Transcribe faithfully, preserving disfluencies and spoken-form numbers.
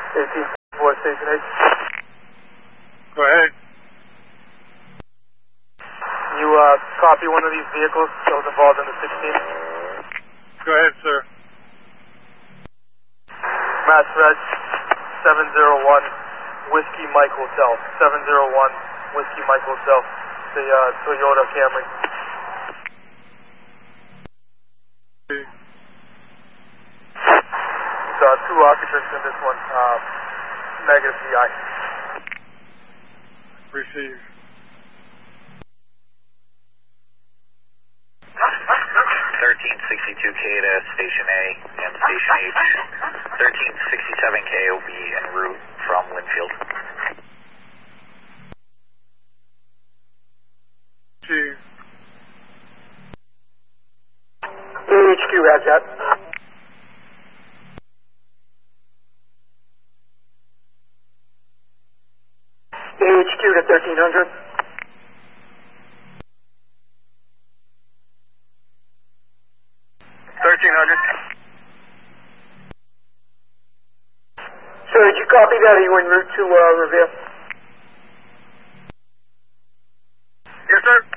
eighteen four, Station eight. Go ahead. You uh, copy one of these vehicles that was involved in the sixteen? Go ahead, sir. Mass Red, seven zero one, Whiskey Mike Hotel. seven zero one, Whiskey Mike Hotel. The uh, Toyota Camry. Okay. So, uh, two occupants in this one. Uh, negative D I. Receive. thirteen sixty-two K to Station A and Station H. thirteen sixty-seven K will be en route from Linfield. Chief. A H Q has that. A H Q to thirteen hundred. thirteen hundred. Sir, did you copy that? Are you en route to uh, Revere? Yes, sir.